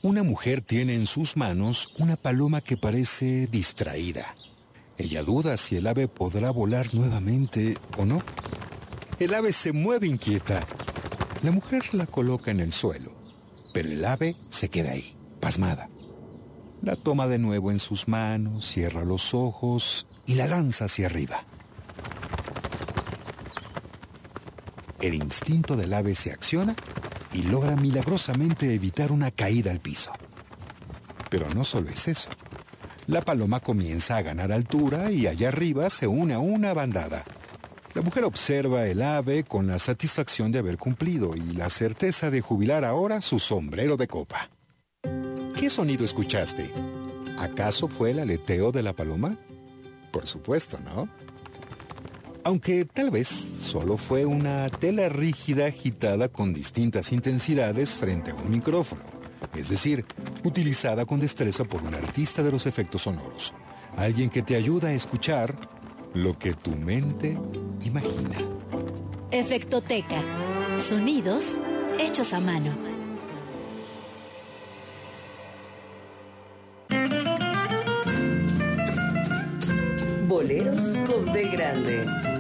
Una mujer tiene en sus manos una paloma que parece distraída. Ella duda si el ave podrá volar nuevamente o no. El ave se mueve inquieta. La mujer la coloca en el suelo, pero el ave se queda ahí, pasmada. La toma de nuevo en sus manos, cierra los ojos y la lanza hacia arriba. El instinto del ave se acciona y logra milagrosamente evitar una caída al piso. Pero no solo es eso. La paloma comienza a ganar altura y allá arriba se une a una bandada. La mujer observa el ave con la satisfacción de haber cumplido y la certeza de jubilar ahora su sombrero de copa. ¿Qué sonido escuchaste? ¿Acaso fue el aleteo de la paloma? Por supuesto, ¿no? Aunque tal vez solo fue una tela rígida agitada con distintas intensidades frente a un micrófono, es decir, utilizada con destreza por un artista de los efectos sonoros, alguien que te ayuda a escuchar lo que tu mente imagina. Efectoteca. Sonidos hechos a mano. Boleros con B grande.